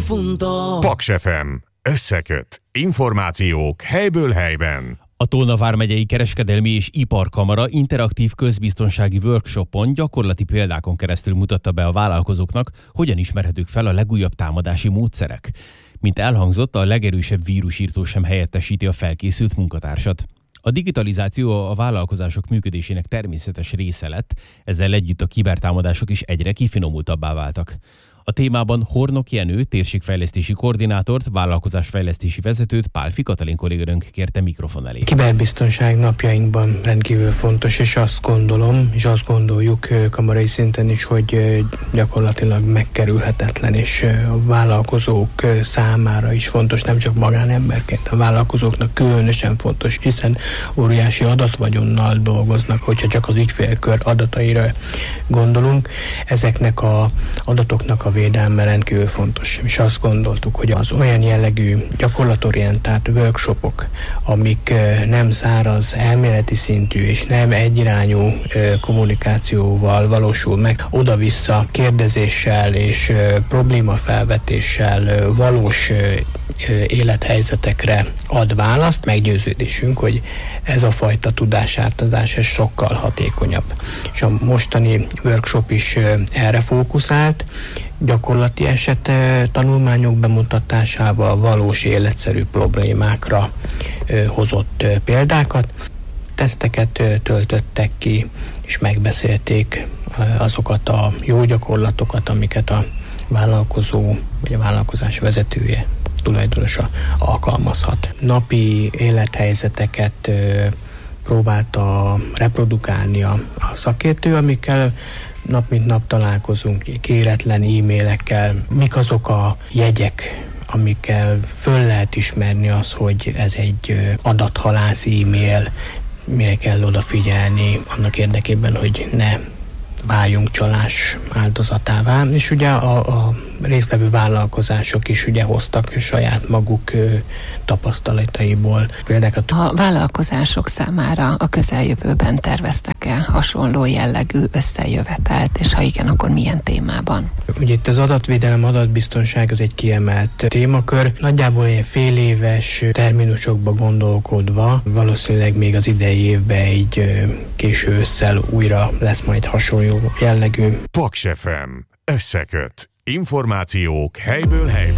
fontos. Paks FM. Összeköt. Információk helyből helyben. A Tolna vármegyei Kereskedelmi és Iparkamara interaktív közbiztonsági workshopon gyakorlati példákon keresztül mutatta be a vállalkozóknak, hogyan ismerhetők fel a legújabb támadási módszerek. Mint elhangzott, a legerősebb vírusírtó sem helyettesíti a felkészült munkatársat. A digitalizáció a vállalkozások működésének természetes része lett, ezzel együtt a kibertámadások is egyre kifinomultabbá váltak. A témában Hornok Jenő, térségfejlesztési koordinátort, vállalkozásfejlesztési vezetőt Pálfi Katalin kolléganőnk kérte mikrofon elé. Kiberbiztonság napjainkban rendkívül fontos, és azt gondolom, és azt gondoljuk kamarai szinten is, hogy gyakorlatilag megkerülhetetlen, és a vállalkozók számára is fontos, nem csak magánemberként, a vállalkozóknak különösen fontos, hiszen óriási adatvagyonnal dolgoznak, hogyha csak az ügyfélkör adataira gondolunk. Ezeknek az adatoknak a védelme rendkívül fontos. És azt gondoltuk, hogy az olyan jellegű gyakorlatorientált workshopok, amik nem száraz elméleti szintű és nem egyirányú kommunikációval valósul meg, oda-vissza kérdezéssel és problémafelvetéssel valós élethelyzetekre ad választ, meggyőződésünk, hogy ez a fajta tudásátadás ez sokkal hatékonyabb. És a mostani workshop is erre fókuszált, gyakorlati eset tanulmányok bemutatásával valós életszerű problémákra hozott példákat. Teszteket töltöttek ki, és megbeszélték azokat a jó gyakorlatokat, amiket a vállalkozó vagy a vállalkozás vezetője, tulajdonosa alkalmazhat. Napi élethelyzeteket próbálta reprodukálni a szakértő, amikkel nap mint nap találkozunk, kéretlen e-mailekkel. Mik azok a jegyek, amikkel föl lehet ismerni az, hogy ez egy adathalász e-mail, mire kell odafigyelni annak érdekében, hogy ne váljunk csalás áldozatává. És ugye a résztvevő vállalkozások is ugye hoztak saját maguk tapasztalataiból példákat. A vállalkozások számára a közeljövőben terveztek-e hasonló jellegű összejövetelt, és ha igen, akkor milyen témában? Ugye itt az adatvédelem, adatbiztonság az egy kiemelt témakör. Nagyjából ilyen fél éves terminusokba gondolkodva, valószínűleg még az idei évben egy késő ősszel újra lesz majd hasonló jellegű. Paks FM. Összeköt. Információk helyből helyben.